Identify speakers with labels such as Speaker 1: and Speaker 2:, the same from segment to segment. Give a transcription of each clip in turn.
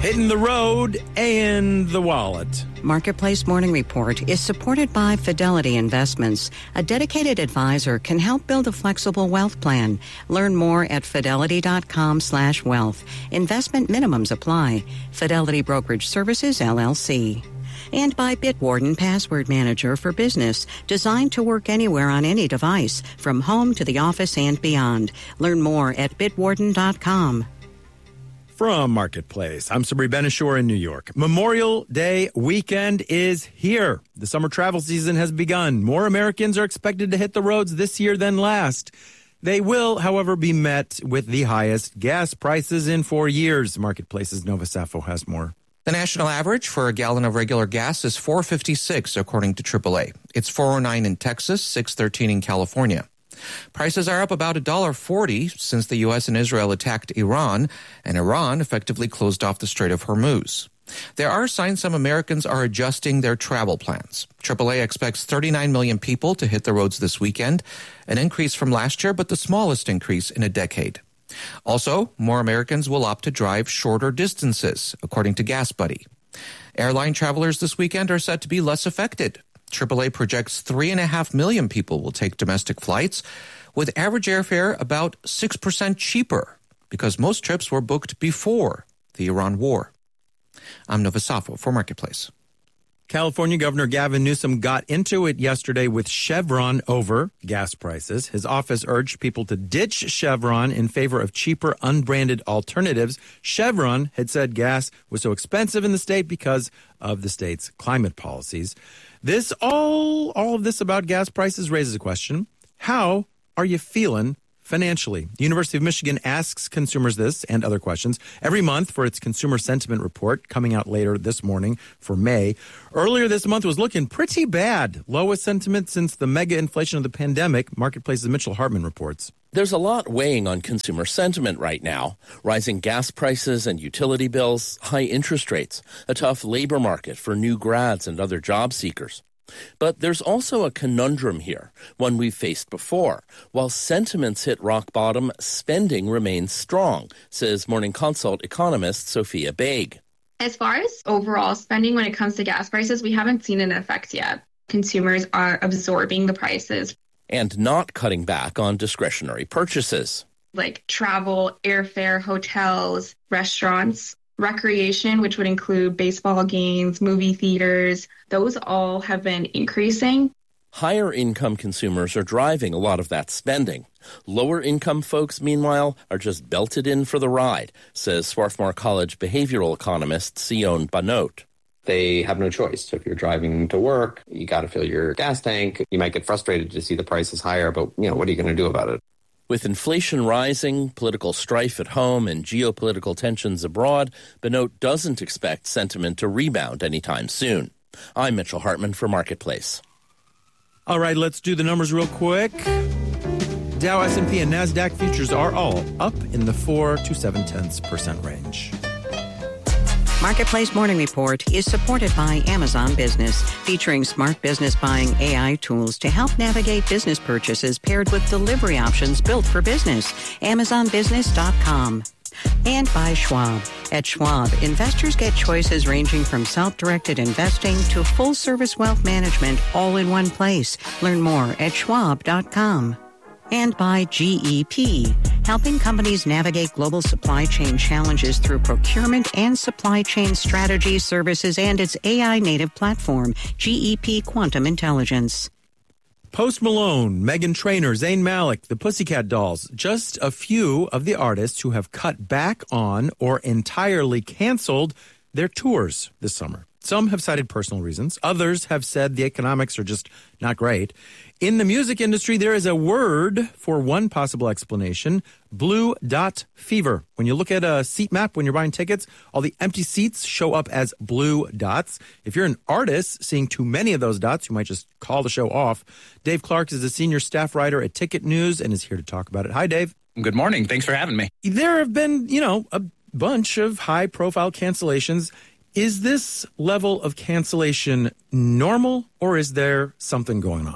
Speaker 1: Hitting the road and the wallet.
Speaker 2: Marketplace Morning Report is supported by Fidelity Investments. A dedicated advisor can help build a flexible wealth plan. Learn more at fidelity.com/wealth. Investment minimums apply. Fidelity Brokerage Services, LLC. And by Bitwarden Password Manager for Business, designed to work anywhere on any device, from home to the office and beyond. Learn more at bitwarden.com.
Speaker 1: From Marketplace, I'm Sabri Benishore in New York. Memorial Day weekend is here. The summer travel season has begun. More Americans are expected to hit the roads this year than last. They will, however, be met with the highest gas prices in 4 years. Marketplace's Nova Safo has more.
Speaker 3: The national average for a gallon of regular gas is $4.56, according to AAA. It's $4.09 in Texas, $6.13 in California. Prices are up about $1.40 since the U.S. and Israel attacked Iran, and Iran effectively closed off the Strait of Hormuz. There are signs some Americans are adjusting their travel plans. AAA expects 39 million people to hit the roads this weekend, an increase from last year, but the smallest increase in a decade. Also, more Americans will opt to drive shorter distances, according to GasBuddy. Airline travelers this weekend are set to be less affected. AAA projects 3.5 million people will take domestic flights, with average airfare about 6% cheaper, because most trips were booked before the Iran war. I'm Nova Safo for Marketplace.
Speaker 1: California Governor Gavin Newsom got into it yesterday with Chevron over gas prices. His office urged people to ditch Chevron in favor of cheaper, unbranded alternatives. Chevron had said gas was so expensive in the state because of the state's climate policies. All of this about gas prices raises a question. How are you feeling financially? The University of Michigan asks consumers this and other questions every month for its Consumer Sentiment Report, coming out later this morning for May. Earlier this month was looking pretty bad. Lowest sentiment since the mega inflation of the pandemic, Marketplace's Mitchell Hartman reports.
Speaker 4: There's a lot weighing on consumer sentiment right now. Rising gas prices and utility bills, high interest rates, a tough labor market for new grads and other job seekers. But there's also a conundrum here, one we've faced before. While sentiments hit rock bottom, spending remains strong, says Morning Consult economist Sophia Baig.
Speaker 5: As far as overall spending when it comes to gas prices, we haven't seen an effect yet. Consumers are absorbing the prices.
Speaker 4: And not cutting back on discretionary purchases.
Speaker 5: Like travel, airfare, hotels, restaurants. Recreation, which would include baseball games, movie theaters, those all have been increasing.
Speaker 4: Higher income consumers are driving a lot of that spending. Lower income folks, meanwhile, are just belted in for the ride, says Swarthmore College behavioral economist Sion Banot.
Speaker 6: They have no choice. So if you're driving to work, you got to fill your gas tank. You might get frustrated to see the prices higher, but what are you going to do about it?
Speaker 4: With inflation rising, political strife at home, and geopolitical tensions abroad, Banot doesn't expect sentiment to rebound anytime soon. I'm Mitchell Hartman for Marketplace.
Speaker 1: All right, let's do the numbers real quick. Dow, S&P, and NASDAQ futures are all up in the 4 to 0.7% range.
Speaker 2: Marketplace Morning Report is supported by Amazon Business, featuring smart business buying AI tools to help navigate business purchases paired with delivery options built for business. AmazonBusiness.com. And by Schwab. At Schwab, investors get choices ranging from self-directed investing to full-service wealth management all in one place. Learn more at Schwab.com. And by GEP, helping companies navigate global supply chain challenges through procurement and supply chain strategy services and its AI-native platform, GEP Quantum Intelligence.
Speaker 1: Post Malone, Meghan Trainor, Zayn Malik, the Pussycat Dolls, just a few of the artists who have cut back on or entirely canceled their tours this summer. Some have cited personal reasons. Others have said the economics are just not great. In the music industry, there is a word for one possible explanation, blue dot fever. When you look at a seat map when you're buying tickets, all the empty seats show up as blue dots. If you're an artist seeing too many of those dots, you might just call the show off. Dave Clark is a senior staff writer at Ticket News and is here to talk about it. Hi, Dave.
Speaker 7: Good morning. Thanks for having me.
Speaker 1: There have been, a bunch of high-profile cancellations. Is this level of cancellation normal, or is there something going on?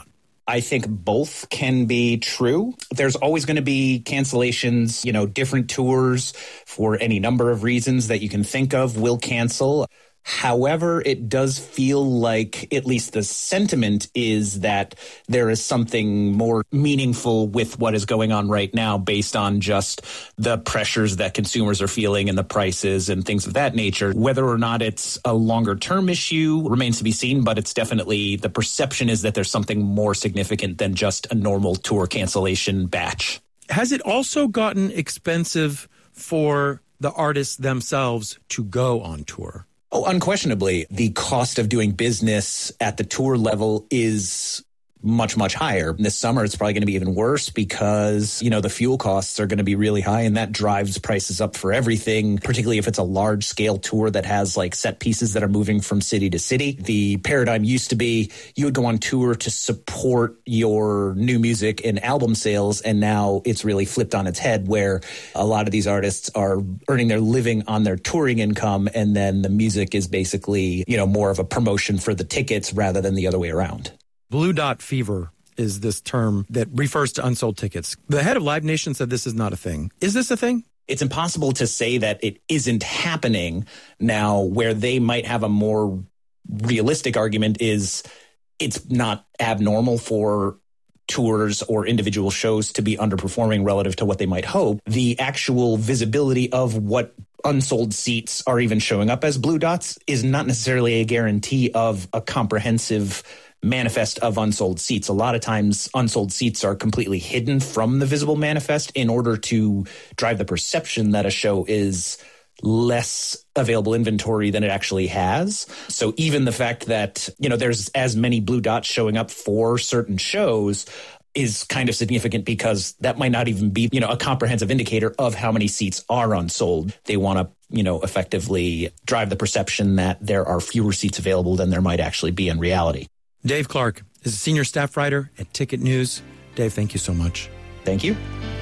Speaker 7: I think both can be true. There's always going to be cancellations, different tours for any number of reasons that you can think of will cancel. However, it does feel like at least the sentiment is that there is something more meaningful with what is going on right now based on just the pressures that consumers are feeling and the prices and things of that nature. Whether or not it's a longer term issue remains to be seen, but it's definitely the perception is that there's something more significant than just a normal tour cancellation batch.
Speaker 1: Has it also gotten expensive for the artists themselves to go on tour?
Speaker 7: Oh, unquestionably, the cost of doing business at the tour level is much, much higher. This summer, it's probably going to be even worse because, the fuel costs are going to be really high, and that drives prices up for everything, particularly if it's a large scale tour that has like set pieces that are moving from city to city. The paradigm used to be you would go on tour to support your new music and album sales, and now it's really flipped on its head where a lot of these artists are earning their living on their touring income, and then the music is basically, more of a promotion for the tickets rather than the other way around.
Speaker 1: Blue Dot Fever is this term that refers to unsold tickets. The head of Live Nation said this is not a thing. Is this a thing?
Speaker 7: It's impossible to say that it isn't happening now. Where they might have a more realistic argument is it's not abnormal for tours or individual shows to be underperforming relative to what they might hope. The actual visibility of what unsold seats are even showing up as blue dots is not necessarily a guarantee of a comprehensive manifest of unsold seats. A lot of times unsold seats are completely hidden from the visible manifest in order to drive the perception that a show is less available inventory than it actually has. So even the fact that, there's as many blue dots showing up for certain shows is kind of significant because that might not even be, a comprehensive indicator of how many seats are unsold. They want to, effectively drive the perception that there are fewer seats available than there might actually be in reality.
Speaker 1: Dave Clark is a senior staff writer at Ticket News. Dave, thank you so much.
Speaker 7: Thank you.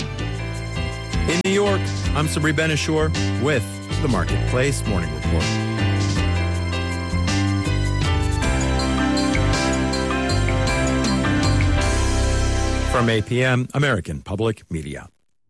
Speaker 1: In New York, I'm Sabri Ben-Achour with the Marketplace Morning Report. From APM, American Public Media.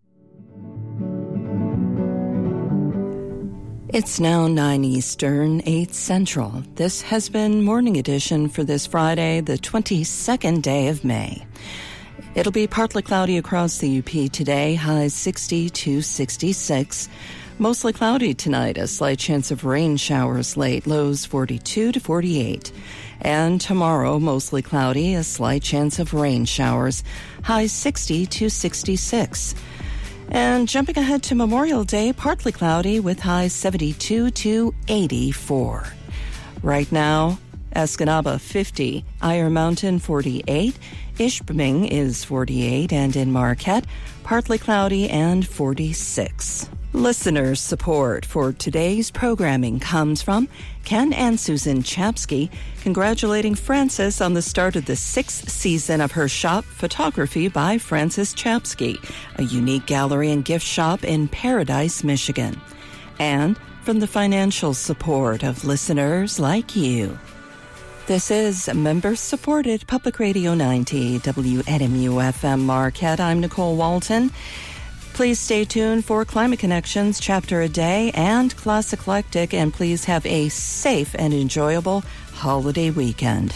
Speaker 8: It's now 9 Eastern, 8 Central. This has been Morning Edition for this Friday, the 22nd day of May. It'll be partly cloudy across the UP today, highs 60 to 66. Mostly cloudy tonight, a slight chance of rain showers late, lows 42 to 48. And tomorrow, mostly cloudy, a slight chance of rain showers, highs 60 to 66. And jumping ahead to Memorial Day, partly cloudy with highs 72 to 84. Right now, Escanaba 50, Iron Mountain 48, Ishpeming is 48, and in Marquette, partly cloudy and 46. Listener support for today's programming comes from Ken and Susan Chapsky, congratulating Frances on the start of the 6th season of her shop, Photography by Frances Chapsky, a unique gallery and gift shop in Paradise, Michigan. And from the financial support of listeners like you. This is member-supported Public Radio 90, WNMU-FM Marquette. I'm Nicole Walton. Please stay tuned for Climate Connections, Chapter a Day, and Class Eclectic, and please have a safe and enjoyable holiday weekend.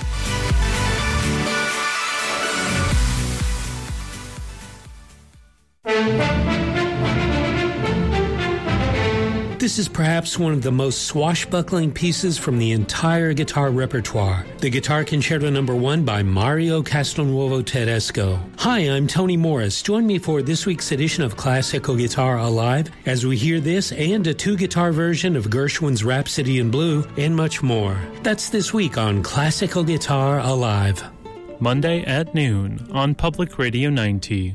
Speaker 9: This is perhaps one of the most swashbuckling pieces from the entire guitar repertoire. The Guitar Concerto No. 1 by Mario Castelnuovo Tedesco. Hi, I'm Tony Morris. Join me for this week's edition of Classical Guitar Alive as we hear this and a 2-guitar version of Gershwin's Rhapsody in Blue and much more. That's this week on Classical Guitar Alive.
Speaker 10: Monday at noon on Public Radio 90.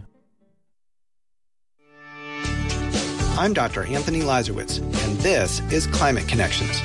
Speaker 11: I'm Dr. Anthony Lazarowitz, and this is Climate Connections.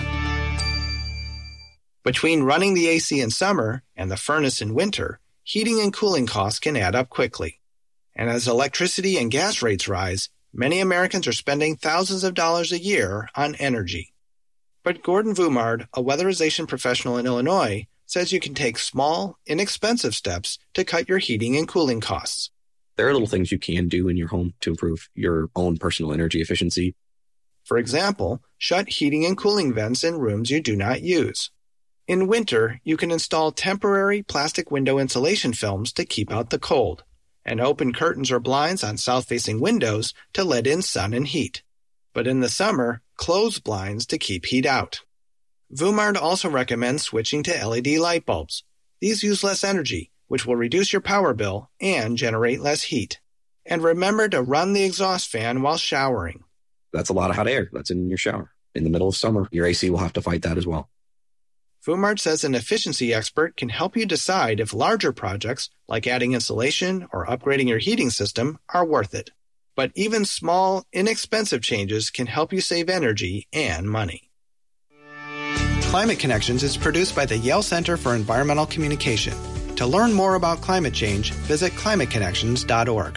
Speaker 11: Between running the AC in summer and the furnace in winter, heating and cooling costs can add up quickly. And as electricity and gas rates rise, many Americans are spending thousands of dollars a year on energy. But Gordon Vumard, a weatherization professional in Illinois, says you can take small, inexpensive steps to cut your heating and cooling costs.
Speaker 12: There are little things you can do in your home to improve your own personal energy efficiency.
Speaker 11: For example, shut heating and cooling vents in rooms you do not use. In winter, you can install temporary plastic window insulation films to keep out the cold, and open curtains or blinds on south-facing windows to let in sun and heat. But in the summer, close blinds to keep heat out. Vumard also recommends switching to LED light bulbs. These use less energy, which will reduce your power bill and generate less heat. And remember to run the exhaust fan while showering.
Speaker 12: That's a lot of hot air that's in your shower. In the middle of summer, your AC will have to fight that as well.
Speaker 11: Vumard says an efficiency expert can help you decide if larger projects, like adding insulation or upgrading your heating system, are worth it. But even small, inexpensive changes can help you save energy and money. Climate Connections is produced by the Yale Center for Environmental Communication. To learn more about climate change, visit climateconnections.org.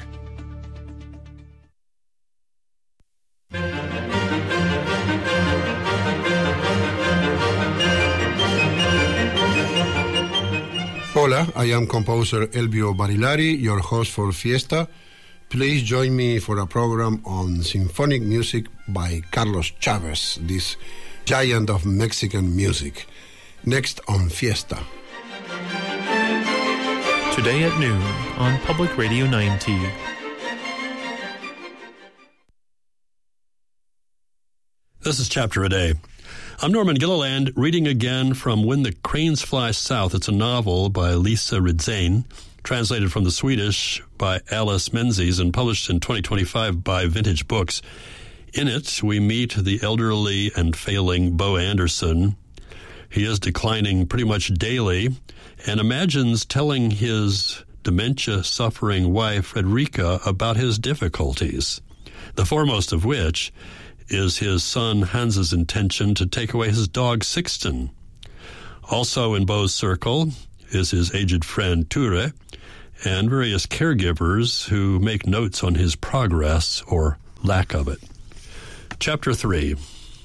Speaker 13: Hola, I am composer Elvio Barilari, your host for Fiesta. Please join me for a program on symphonic music by Carlos Chavez, this giant of Mexican music. Next on Fiesta.
Speaker 10: Today at noon on Public Radio 90.
Speaker 14: This is Chapter a Day. I'm Norman Gilliland, reading again from When the Cranes Fly South. It's a novel by Lisa Ridzane, translated from the Swedish by Alice Menzies and published in 2025 by Vintage Books. In it, we meet the elderly and failing Bo Anderson. He is declining pretty much daily and imagines telling his dementia-suffering wife, Fredrika, about his difficulties, the foremost of which is his son Hans's intention to take away his dog Sixten. Also in Bo's circle is his aged friend Ture and various caregivers who make notes on his progress or lack of it. Chapter 3,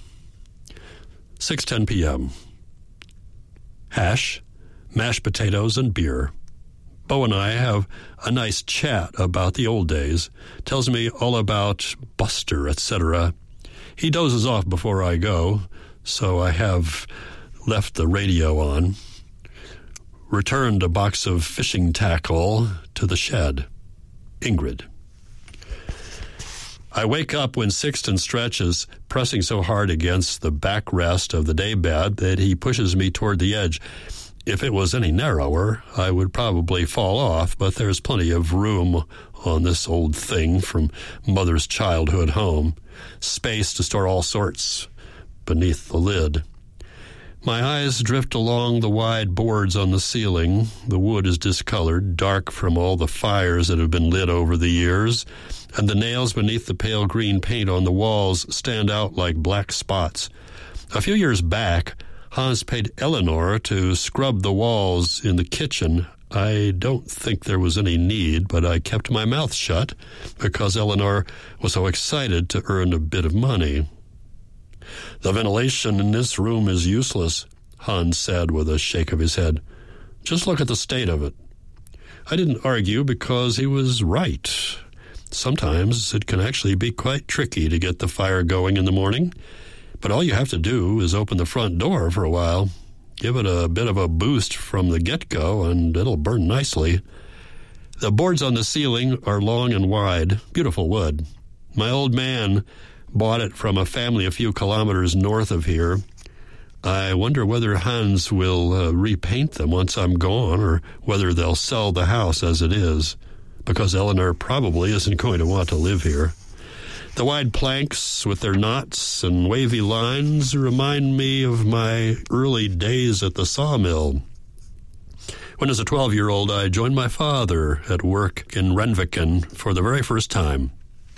Speaker 14: 6:10 p.m. Hash, mashed potatoes, and beer. Bo and I have a nice chat about the old days, tells me all about Buster, etc. He dozes off before I go, so I have left the radio on, returned a box of fishing tackle to the shed. Ingrid. I wake up when Sixten stretches, pressing so hard against the backrest of the daybed that he pushes me toward the edge. If it was any narrower, I would probably fall off, but there's plenty of room on this old thing from Mother's childhood home. Space to store all sorts beneath the lid. My eyes drift along the wide boards on the ceiling. The wood is discolored, dark from all the fires that have been lit over the years, and the nails beneath the pale green paint on the walls stand out like black spots. A few years back, Hans paid Eleanor to scrub the walls in the kitchen. I don't think there was any need, but I kept my mouth shut because Eleanor was so excited to earn a bit of money. The ventilation in this room is useless, Hans said with a shake of his head. Just look at the state of it. I didn't argue because he was right. Sometimes it can actually be quite tricky to get the fire going in the morning, but all you have to do is open the front door for a while. Give it a bit of a boost from the get-go, and it'll burn nicely. The boards on the ceiling are long and wide, beautiful wood. My old man bought it from a family a few kilometers north of here. I wonder whether Hans will repaint them once I'm gone, or whether they'll sell the house as it is, because Eleanor probably isn't going to want to live here. The wide planks with their knots and wavy lines remind me of my early days at the sawmill. When as a 12-year-old, I joined my father at work in Rennviken for the very first time.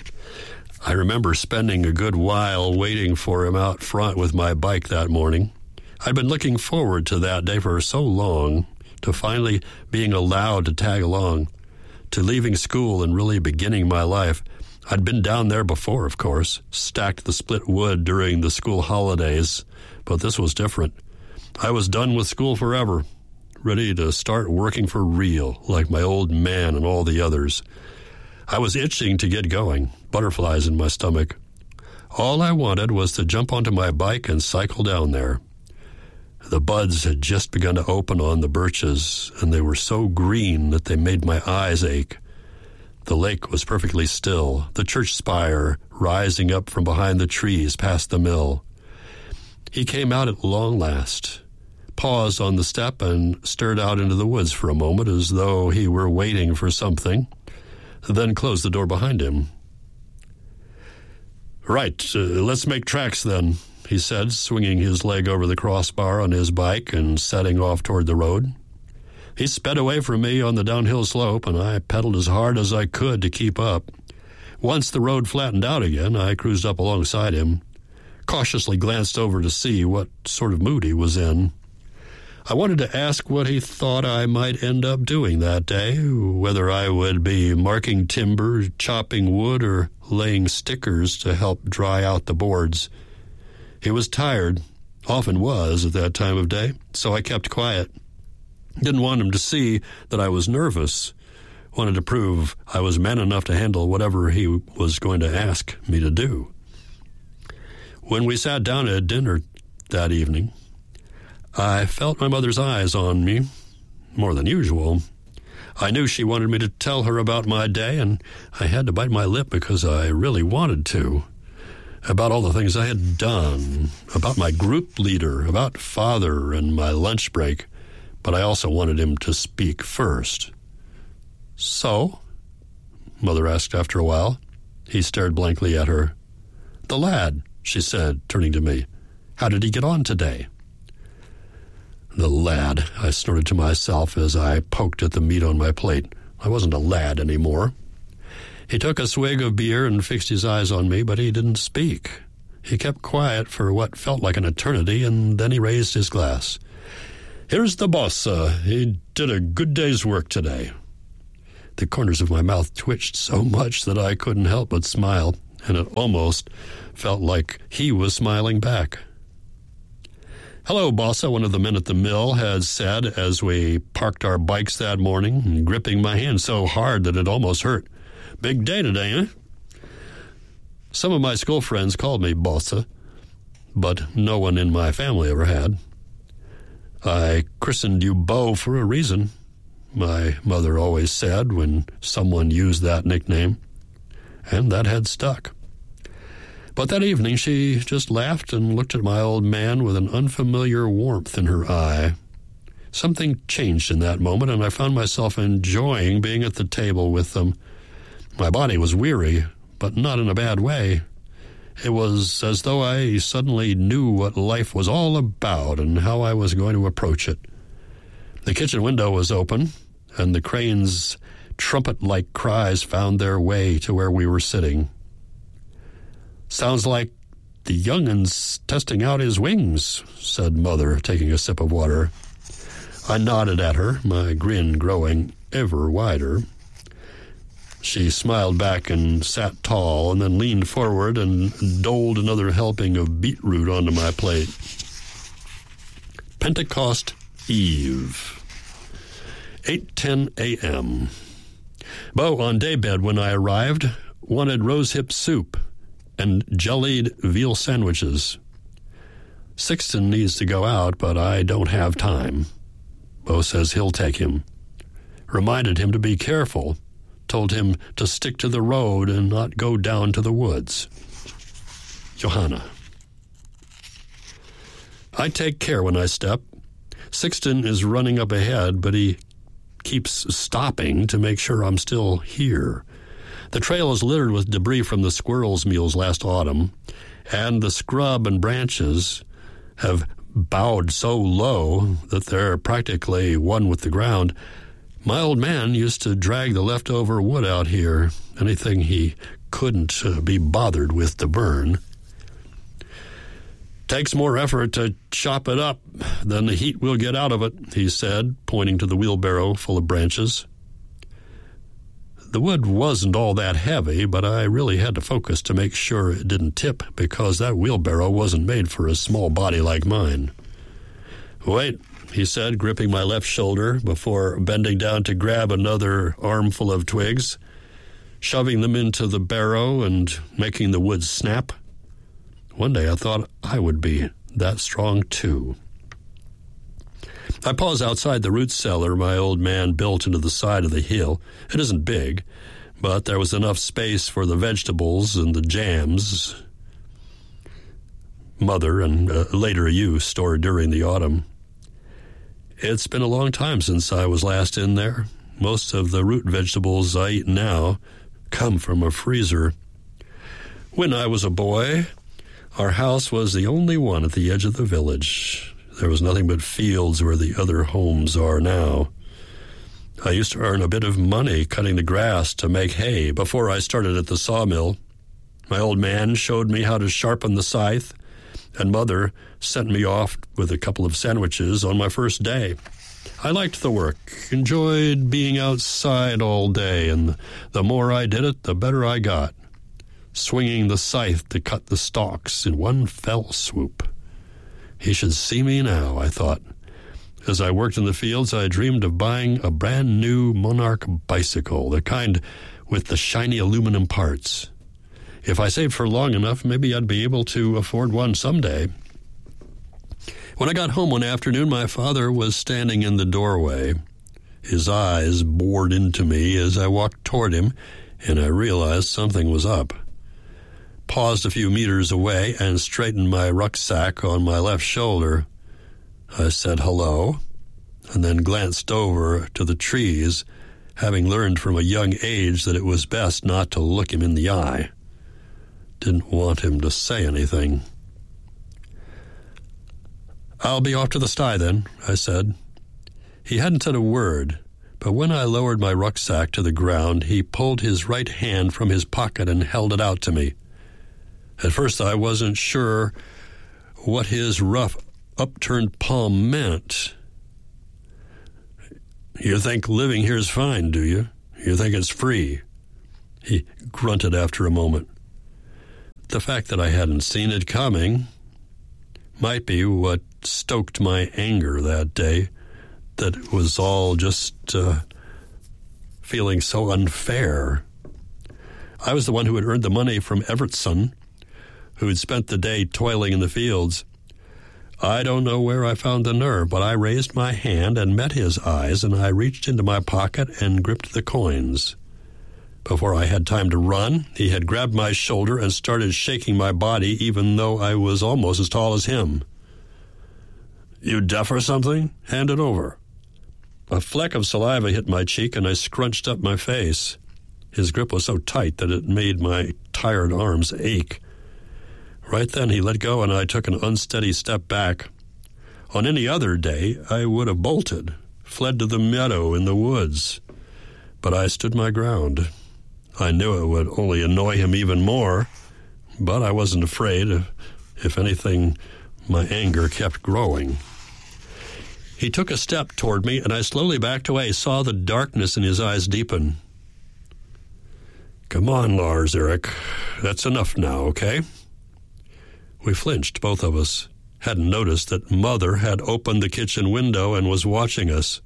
Speaker 14: I remember spending a good while waiting for him out front with my bike that morning. I'd been looking forward to that day for so long, to finally being allowed to tag along, to leaving school and really beginning my life. I'd been down there before, of course, stacked the split wood during the school holidays, but this was different. I was done with school forever. ready to start working for real, like my old man and all the others. I was itching to get going, butterflies in my stomach. All I wanted was to jump onto my bike and cycle down there. The buds had just begun to open on the birches, and they were so green that they made my eyes ache. The lake was perfectly still, the church spire rising up from behind the trees past the mill. He came out at long last, paused on the step, and stared out into the woods for a moment as though he were waiting for something, then closed the door behind him. "Right, let's make tracks then," he said, swinging his leg over the crossbar on his bike and setting off toward the road. He sped away from me on the downhill slope, and I pedaled as hard as I could to keep up. Once the road flattened out again, I cruised up alongside him, cautiously glanced over to see what sort of mood he was in. I wanted to ask what he thought I might end up doing that day, whether I would be marking timber, chopping wood, or laying stickers to help dry out the boards. He was tired, often was at that time of day, so I kept quiet. Didn't want him to see that I was nervous. Wanted to prove I was man enough to handle whatever he was going to ask me to do. When we sat down at dinner that evening, I felt my mother's eyes on me, more than usual. I knew she wanted me to tell her about my day, and I had to bite my lip because I really wanted to. About all the things I had done, about my group leader, about Father and my lunch break, but I also wanted him to speak first. "So?" Mother asked after a while. He stared blankly at her. "The lad," she said, turning to me. "How did he get on today?" "The lad," I snorted to myself as I poked at the meat on my plate. I wasn't a lad anymore. He took a swig of beer and fixed his eyes on me, but he didn't speak. He kept quiet for what felt like an eternity, and then he raised his glass. "Here's the boss, he did a good day's work today." The corners of my mouth twitched so much that I couldn't help but smile, and it almost felt like he was smiling back. "Hello, bossa," one of the men at the mill had said as we parked our bikes that morning, gripping my hand so hard that it almost hurt. "Big day today, eh?" Some of my school friends called me bossa, but no one in my family ever had. "I christened you Bo for a reason," my mother always said when someone used that nickname, and that had stuck. But that evening she just laughed and looked at my old man with an unfamiliar warmth in her eye. Something changed in that moment, and I found myself enjoying being at the table with them. My body was weary, but not in a bad way. It was as though I suddenly knew what life was all about and how I was going to approach it. The kitchen window was open, and the crane's trumpet-like cries found their way to where we were sitting. "Sounds like the youngin's testing out his wings," said Mother, taking a sip of water. I nodded at her, my grin growing ever wider. She smiled back and sat tall, and then leaned forward and doled another helping of beetroot onto my plate. Pentecost Eve, 8:10 a.m. Bo, on daybed when I arrived, wanted rosehip soup and jellied veal sandwiches. Sixton needs to go out, but I don't have time. Bo says he'll take him. Reminded him to be careful. Told him to stick to the road and not go down to the woods. Johanna. I take care when I step. Sixton is running up ahead, but he keeps stopping to make sure I'm still here. The trail is littered with debris from the squirrels' meals last autumn, and the scrub and branches have bowed so low that they're practically one with the ground. My old man used to drag the leftover wood out here, anything he couldn't be bothered with to burn. Takes more effort to chop it up than the heat will get out of it, he said, pointing to the wheelbarrow full of branches. The wood wasn't all that heavy, but I really had to focus to make sure it didn't tip because that wheelbarrow wasn't made for a small body like mine. "Wait," he said, gripping my left shoulder before bending down to grab another armful of twigs, shoving them into the barrow and making the wood snap. One day I thought I would be that strong too. I paused outside the root cellar my old man built into the side of the hill. It isn't big, but there was enough space for the vegetables and the jams Mother and later you stored during the autumn. It's been a long time since I was last in there. Most of the root vegetables I eat now come from a freezer. When I was a boy, our house was the only one at the edge of the village. There was nothing but fields where the other homes are now. I used to earn a bit of money cutting the grass to make hay before I started at the sawmill. My old man showed me how to sharpen the scythe, and Mother sent me off with a couple of sandwiches on my first day. I liked the work, enjoyed being outside all day, and the more I did it, the better I got, swinging the scythe to cut the stalks in one fell swoop. He should see me now, I thought. As I worked in the fields, I dreamed of buying a brand new Monarch bicycle, the kind with the shiny aluminum parts. If I saved for long enough, maybe I'd be able to afford one someday. When I got home one afternoon, my father was standing in the doorway. His eyes bored into me as I walked toward him, and I realized something was up. Paused a few meters away and straightened my rucksack on my left shoulder. I said hello, and then glanced over to the trees, having learned from a young age that it was best not to look him in the eye. Didn't want him to say anything. "I'll be off to the sty then," I said. He hadn't said a word, but when I lowered my rucksack to the ground, he pulled his right hand from his pocket and held it out to me. At first I wasn't sure what his rough, upturned palm meant. "You think living here's fine, do you? You think it's free?" He grunted after a moment. The fact that I hadn't seen it coming might be what stoked my anger that day, that it was all just feeling so unfair. I was the one who had earned the money from Evertson, who had spent the day toiling in the fields. I don't know where I found the nerve, but I raised my hand and met his eyes, and I reached into my pocket and gripped the coins. Before I had time to run, he had grabbed my shoulder and started shaking my body, even though I was almost as tall as him. "You deaf or something? Hand it over." A fleck of saliva hit my cheek, and I scrunched up my face. His grip was so tight that it made my tired arms ache. Right then he let go, and I took an unsteady step back. On any other day, I would have bolted, fled to the meadow in the woods. But I stood my ground. I knew it would only annoy him even more, but I wasn't afraid. If anything, my anger kept growing. He took a step toward me, and I slowly backed away, saw the darkness in his eyes deepen. "Come on, Lars Eric. That's enough now, okay?" We flinched, both of us. Hadn't noticed that Mother had opened the kitchen window and was watching us.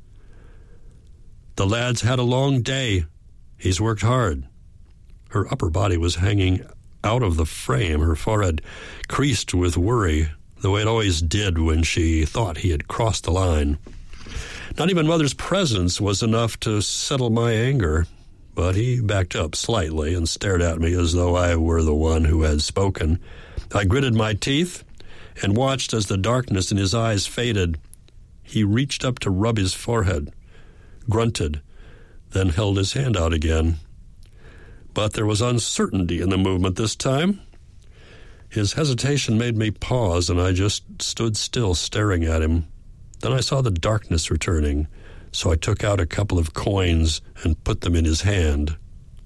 Speaker 14: "The lad's had a long day. He's worked hard." Her upper body was hanging out of the frame, her forehead creased with worry, the way it always did when she thought he had crossed the line. Not even Mother's presence was enough to settle my anger, but he backed up slightly and stared at me as though I were the one who had spoken. I gritted my teeth and watched as the darkness in his eyes faded. He reached up to rub his forehead, grunted, then held his hand out again. But there was uncertainty in the movement this time. His hesitation made me pause, and I just stood still staring at him. Then I saw the darkness returning, so I took out a couple of coins and put them in his hand.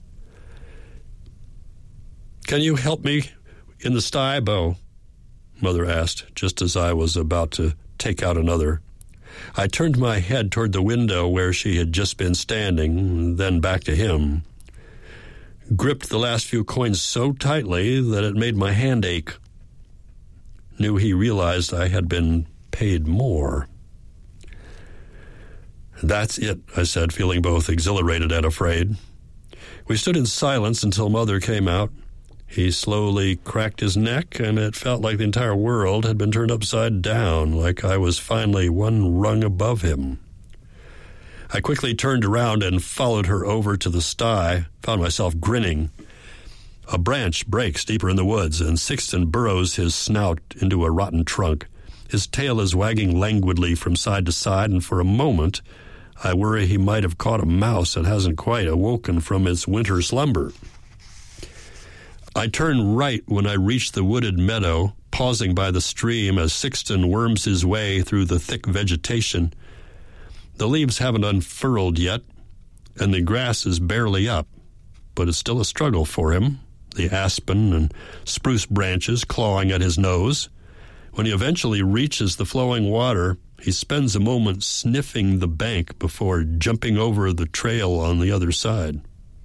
Speaker 14: "Can you help me in the sty, Bo?" Mother asked, just as I was about to take out another. I turned my head toward the window where she had just been standing, then back to him. Gripped the last few coins so tightly that it made my hand ache. Knew he realized I had been paid more. "That's it," I said, feeling both exhilarated and afraid. We stood in silence until Mother came out. He slowly cracked his neck, and it felt like the entire world had been turned upside down, like I was finally one rung above him. I quickly turned around and followed her over to the sty, found myself grinning. A branch breaks deeper in the woods, and Sixton burrows his snout into a rotten trunk. His tail is wagging languidly from side to side, and for a moment I worry he might have caught a mouse that hasn't quite awoken from its winter slumber. I turn right when I reach the wooded meadow, pausing by the stream as Sixton worms his way through the thick vegetation. The leaves haven't unfurled yet, and the grass is barely up, but it's still a struggle for him, the aspen and spruce branches clawing at his nose. When he eventually reaches the flowing water, he spends a moment sniffing the bank before jumping over the trail on the other side.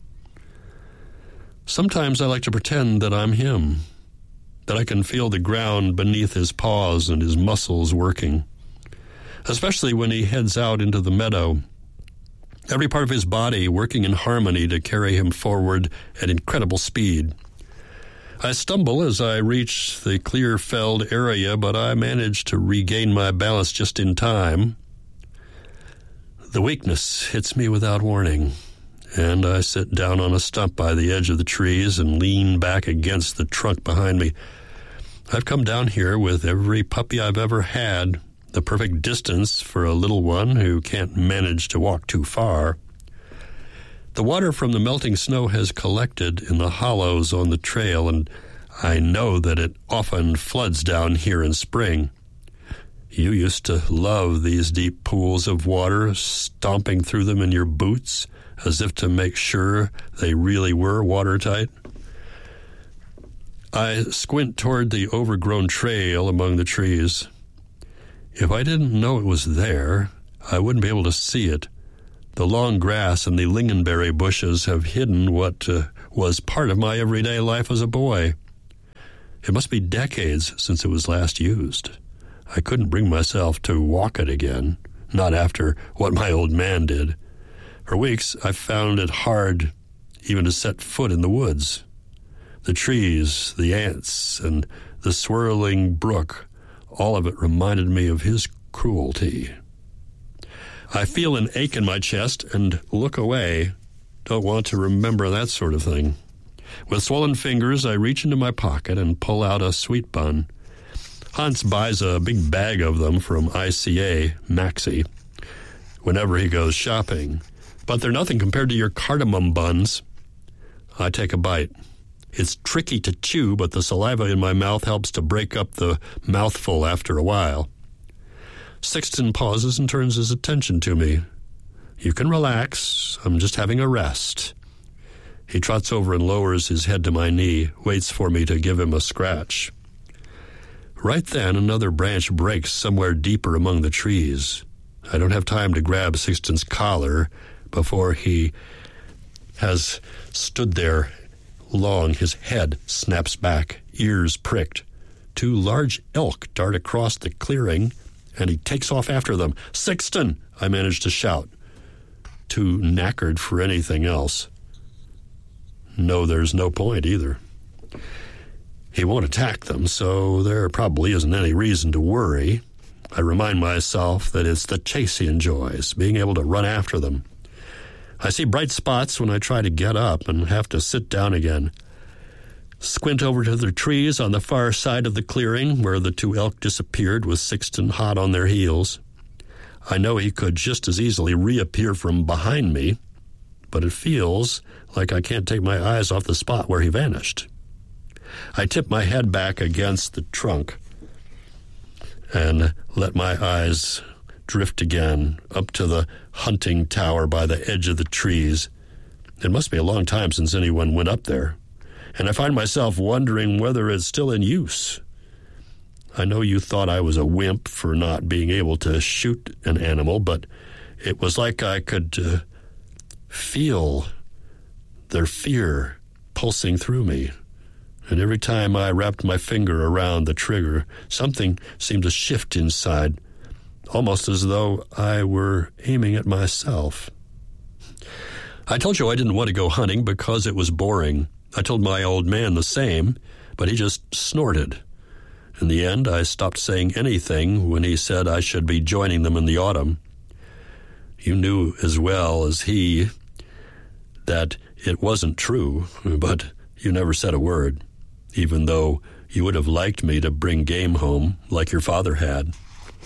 Speaker 14: Sometimes I like to pretend that I'm him, that I can feel the ground beneath his paws and his muscles working, especially when he heads out into the meadow, every part of his body working in harmony to carry him forward at incredible speed. I stumble as I reach the clear-felled area, but I manage to regain my balance just in time. The weakness hits me without warning, and I sit down on a stump by the edge of the trees and lean back against the trunk behind me. I've come down here with every puppy I've ever had, the perfect distance for a little one who can't manage to walk too far. The water from the melting snow has collected in the hollows on the trail, and I know that it often floods down here in spring. You used to love these deep pools of water, stomping through them in your boots, as if to make sure they really were watertight. I squint toward the overgrown trail among the trees. If I didn't know it was there, I wouldn't be able to see it. The long grass and the lingonberry bushes have hidden what was part of my everyday life as a boy. It must be decades since it was last used. I couldn't bring myself to walk it again, not after what my old man did. For weeks, I found it hard even to set foot in the woods. The trees, the ants, and the swirling brook, all of it reminded me of his cruelty. I feel an ache in my chest and look away. Don't want to remember that sort of thing. With swollen fingers, I reach into my pocket and pull out a sweet bun. Hans buys a big bag of them from ICA, Maxi, whenever he goes shopping. But they're nothing compared to your cardamom buns. I take a bite. It's tricky to chew, but the saliva in my mouth helps to break up the mouthful after a while. Sixton pauses and turns his attention to me. "You can relax. I'm just having a rest." He trots over and lowers his head to my knee, waits for me to give him a scratch. Right then, another branch breaks somewhere deeper among the trees. I don't have time to grab Sixton's collar before he has stood there long. His head snaps back, ears pricked. 2 large elk dart across the clearing, and he takes off after them. "Sixton!" I manage to shout, too knackered for anything else. No, there's no point either. He won't attack them, so there probably isn't any reason to worry. I remind myself that it's the chase he enjoys, being able to run after them. I see bright spots when I try to get up and have to sit down again. Squint over to the trees on the far side of the clearing where the 2 elk disappeared with Sixton hot on their heels. I know he could just as easily reappear from behind me, but it feels like I can't take my eyes off the spot where he vanished. I tip my head back against the trunk and let my eyes drift again up to the hunting tower by the edge of the trees. It must be a long time since anyone went up there, and I find myself wondering whether it's still in use. I know you thought I was a wimp for not being able to shoot an animal, but it was like I could feel their fear pulsing through me. And every time I wrapped my finger around the trigger, something seemed to shift inside. almost as though I were aiming at myself. I told you I didn't want to go hunting because it was boring. I told my old man the same, but he just snorted. In the end, I stopped saying anything when he said I should be joining them in the autumn. You knew as well as he that it wasn't true, but you never said a word, even though you would have liked me to bring game home like your father had.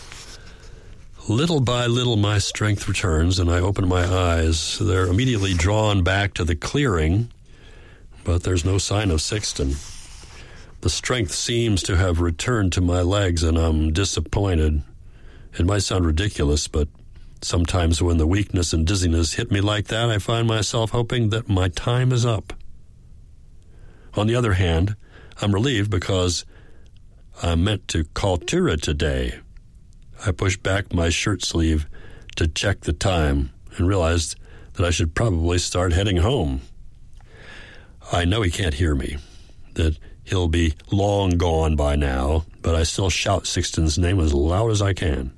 Speaker 14: Little by little, my strength returns, and I open my eyes. They're immediately drawn back to the clearing, but there's no sign of Sixton. The strength seems to have returned to my legs, and I'm disappointed. It might sound ridiculous, but sometimes when the weakness and dizziness hit me like that, I find myself hoping that my time is up. On the other hand, I'm relieved because I meant to call Tura today. I pushed back my shirt sleeve to check the time and realized that I should probably start heading home. I know he can't hear me, that he'll be long gone by now, but I still shout Sixton's name as loud as I can.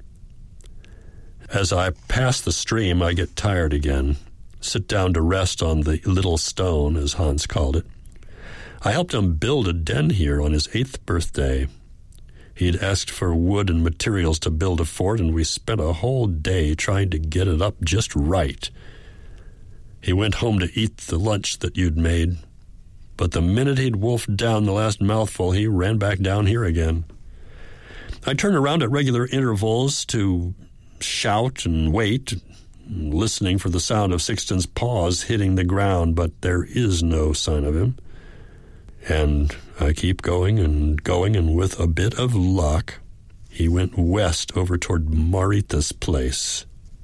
Speaker 14: As I pass the stream, I get tired again, sit down to rest on the little stone, as Hans called it. I helped him build a den here on his 8th birthday. He'd asked for wood and materials to build a fort, and we spent a whole day trying to get it up just right. He went home to eat the lunch that you'd made, but the minute he'd wolfed down the last mouthful, he ran back down here again. I turn around at regular intervals to shout and wait, listening for the sound of Sixton's paws hitting the ground, but there is no sign of him. And I keep going, and with a bit of luck, he went west over toward Marita's place.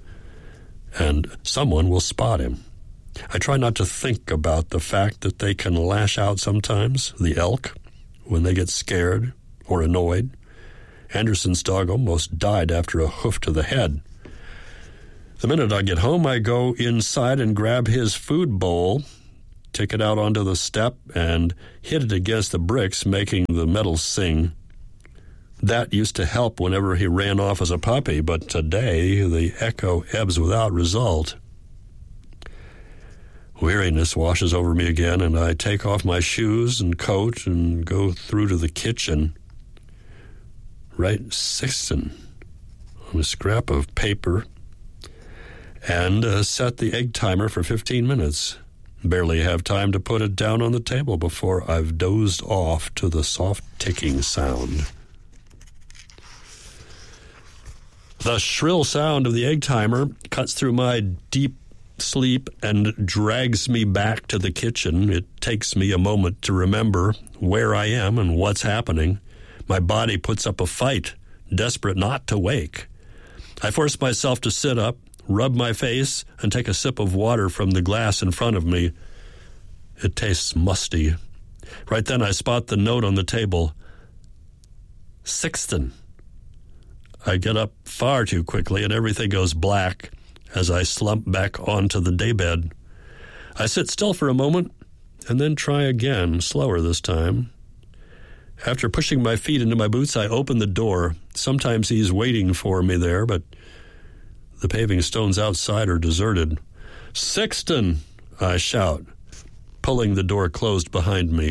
Speaker 14: And someone will spot him. I try not to think about the fact that they can lash out sometimes, the elk, when they get scared or annoyed. Anderson's dog almost died after a hoof to the head. The minute I get home, I go inside and grab his food bowl, take it out onto the step, and hit it against the bricks, making the metal sing. That used to help whenever he ran off as a puppy, but today the echo ebbs without result. Weariness washes over me again, and I take off my shoes and coat and go through to the kitchen. Write Sixton on a scrap of paper and set the egg timer for 15 minutes. Barely have time to put it down on the table before I've dozed off to the soft ticking sound. The shrill sound of the egg timer cuts through my deep sleep and drags me back to the kitchen. It takes me a moment to remember where I am and what's happening. My body puts up a fight, desperate not to wake. I force myself to sit up, rub my face, and take a sip of water from the glass in front of me. It tastes musty. Right then I spot the note on the table. Sixton. I get up far too quickly, and everything goes black as I slump back onto the daybed. I sit still for a moment, and then try again, slower this time. After pushing my feet into my boots, I open the door. Sometimes he's waiting for me there, but the paving stones outside are deserted. Sixton, I shout, pulling the door closed behind me.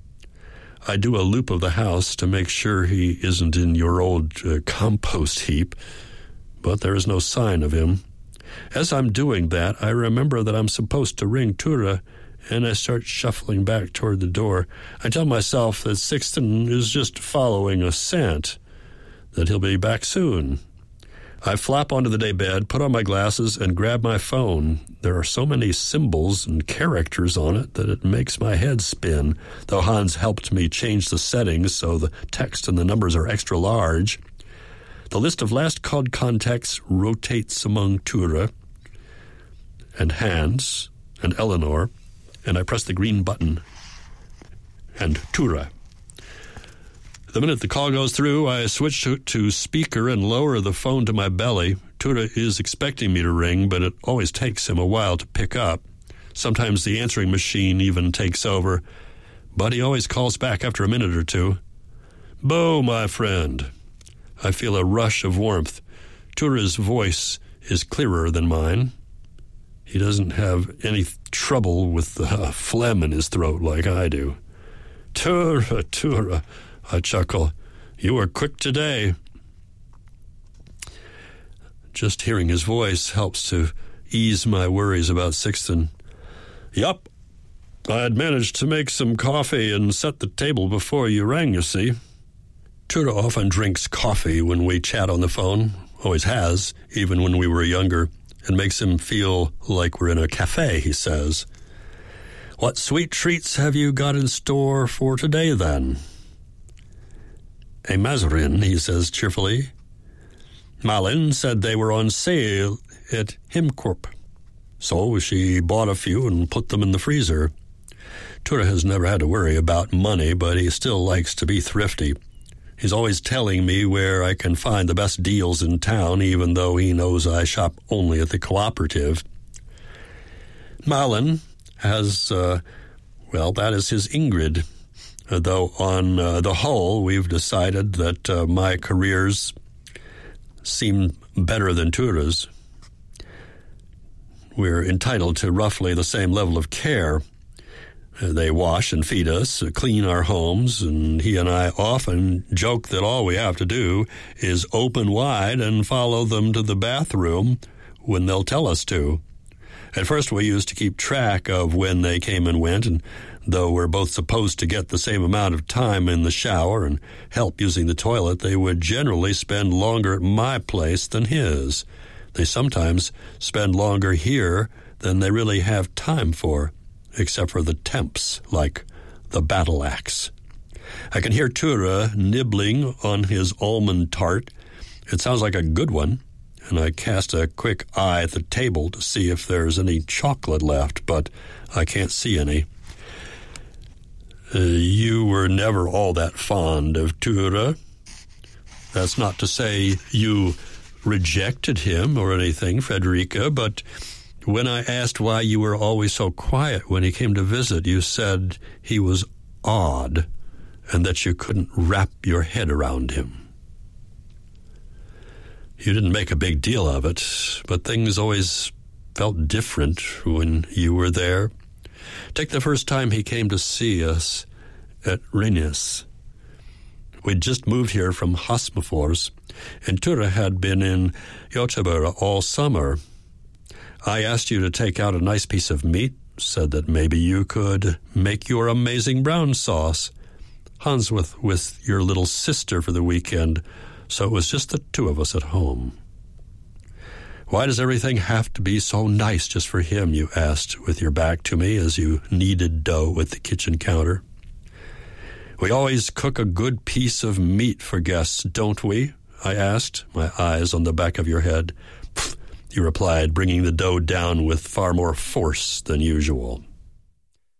Speaker 14: I do a loop of the house to make sure he isn't in your old compost heap, but there is no sign of him. As I'm doing that, I remember that I'm supposed to ring Tura, and I start shuffling back toward the door. I tell myself that Sixton is just following a scent, that he'll be back soon. I flap onto the daybed, put on my glasses, and grab my phone. There are so many symbols and characters on it that it makes my head spin, though Hans helped me change the settings so the text and the numbers are extra large. The list of last called contacts rotates among Tura and Hans and Eleanor, and I press the green button. And Tura. The minute the call goes through, I switch to speaker and lower the phone to my belly. Tura is expecting me to ring, but it always takes him a while to pick up. Sometimes the answering machine even takes over, but he always calls back after a minute or two. Bo, my friend. I feel a rush of warmth. Tura's voice is clearer than mine. He doesn't have any trouble with the phlegm in his throat like I do. Tura, I chuckle. You were quick today. Just hearing his voice helps to ease my worries about Sixton. Yup. I had managed to make some coffee and set the table before you rang, you see. Tura often drinks coffee when we chat on the phone. Always has, even when we were younger. It makes him feel like we're in a cafe, he says. What sweet treats have you got in store for today, then? A Mazarin, he says cheerfully. Malin said they were on sale at Himcorp. So she bought a few and put them in the freezer. Tura has never had to worry about money, but he still likes to be thrifty. He's always telling me where I can find the best deals in town, even though he knows I shop only at the cooperative. Malin has, that is his Ingrid. Though on the whole, we've decided that my careers seem better than Tura's. We're entitled to roughly the same level of care. They wash and feed us, clean our homes, and he and I often joke that all we have to do is open wide and follow them to the bathroom when they'll tell us to. At first we used to keep track of when they came and went, and though we're both supposed to get the same amount of time in the shower and help using the toilet, they would generally spend longer at my place than his. They sometimes spend longer here than they really have time for, except for the temps, like the battle axe. I can hear Tura nibbling on his almond tart. It sounds like a good one, and I cast a quick eye at the table to see if there's any chocolate left, but I can't see any. You were never all that fond of Tura. That's not to say you rejected him or anything, Frederica, but when I asked why you were always so quiet when he came to visit, you said he was odd and that you couldn't wrap your head around him. You didn't make a big deal of it, but things always felt different when you were there. Take the first time he came to see us at Rennes. We'd just moved here from Hosmefors, and Tura had been in Göteborg all summer. I asked you to take out a nice piece of meat, said that maybe you could make your amazing brown sauce. Hans was with your little sister for the weekend, so it was just the two of us at home. Why does everything have to be so nice just for him, you asked with your back to me as you kneaded dough at the kitchen counter. We always cook a good piece of meat for guests, don't we? I asked, my eyes on the back of your head. You replied, bringing the dough down with far more force than usual.